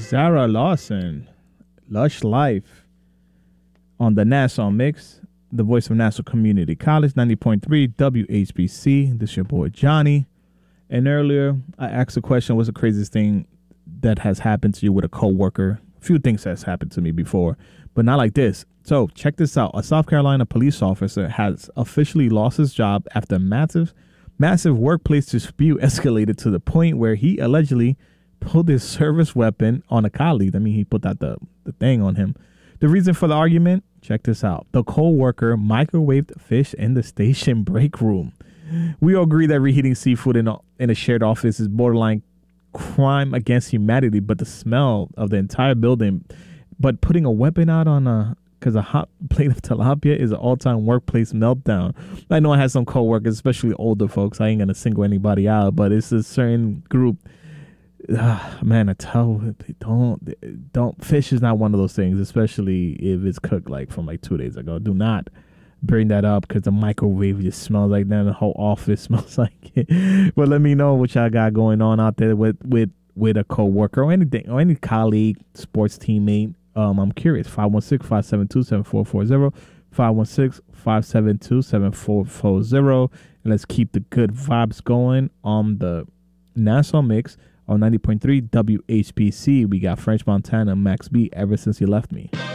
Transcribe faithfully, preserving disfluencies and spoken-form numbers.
Zara Lawson, Lush Life on the Nassau Mix, the voice of Nassau Community College, ninety point three W H B C. This is your boy Johnny. And earlier, I asked a question, what's the craziest thing that has happened to you with a coworker? A few things has happened to me before, but not like this. So check this out. A South Carolina police officer has officially lost his job after a massive, massive workplace dispute escalated to the point where he allegedly pulled his service weapon on a colleague. I mean, he put out the, the thing on him. The reason for the argument? Check this out. The co-worker microwaved fish in the station break room. We all agree that reheating seafood in a, in a shared office is borderline crime against humanity, but the smell of the entire building, but putting a weapon out on a, because a hot plate of tilapia is an all-time workplace meltdown. I know I have some co-workers, especially older folks. I ain't going to single anybody out, but it's a certain group. Uh, man, I tell don't don't fish is not one of those things, especially if it's cooked like from like two days ago. Do not bring that up because the microwave just smells like that. The whole office smells like it. But let me know what y'all got going on out there with with with a coworker or anything or any colleague, sports teammate. Um, I'm curious. five one six, five seven two, seven four four zero five one six, five seven two, seven four four zero And let's keep the good vibes going on the Nassau Mix. On ninety point three W H B C, we got French Montana, Max B, Ever Since You Left Me.